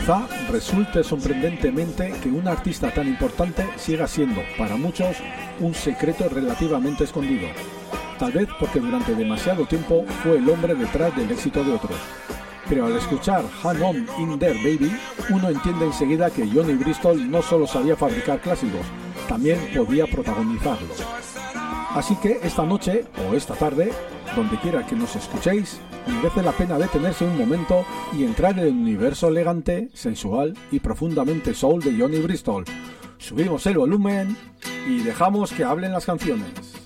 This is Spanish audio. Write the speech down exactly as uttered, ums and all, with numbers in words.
Quizá resulte sorprendentemente que un artista tan importante siga siendo, para muchos, un secreto relativamente escondido. Tal vez porque durante demasiado tiempo fue el hombre detrás del éxito de otros. Pero al escuchar Hang On In There Baby, uno entiende enseguida que Johnny Bristol no solo sabía fabricar clásicos, también podía protagonizarlos. Así que esta noche, o esta tarde, donde quiera que nos escuchéis, merece la pena detenerse un momento y entrar en el universo elegante, sensual y profundamente soul de Johnny Bristol. Subimos el volumen y dejamos que hablen las canciones.